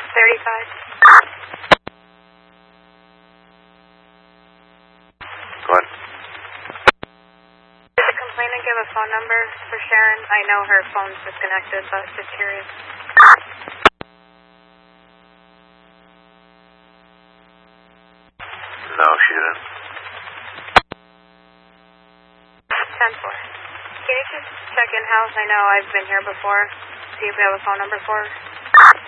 35. Go ahead. Did the complainant give a phone number for Sharon? I know her phone's disconnected, but just curious. No, she didn't. 10-4. Can you just check in-house? I know I've been here before. See if we have a phone number for her.